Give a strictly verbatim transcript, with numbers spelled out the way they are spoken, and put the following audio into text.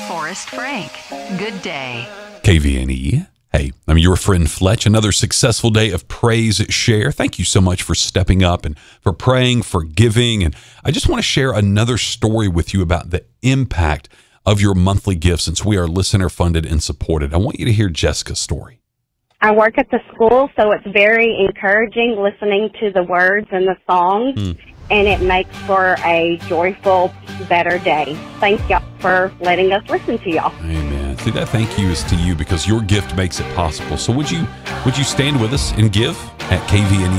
Forrest Frank. Good day. K V N E. Hey, I'm your friend Fletch. Another successful day of Praise Share. Thank you so much for stepping up and for praying, for giving. And I just want to share another story with you about the impact of your monthly gift since we are listener funded and supported. I want you to hear Jessica's story. I work at the school, so it's very encouraging listening to the words and the songs, mm. and it makes for a joyful, better day. Thank y'all for letting us listen to y'all. Amen. See, that thank you is to you because your gift makes it possible. So would you would you stand with us and give at K V N E?